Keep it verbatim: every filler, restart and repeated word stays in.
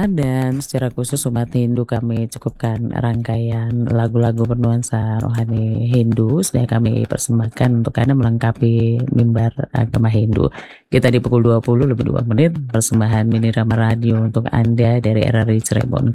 Anda dan secara khusus umat Hindu kami cukupkan rangkaian lagu-lagu bernuansa rohani Hindu sedang kami persembahkan untuk Anda melengkapi mimbar agama Hindu. Kita di pukul dua puluh lebih dua menit persembahan mini drama radio untuk Anda dari R R I Cirebon.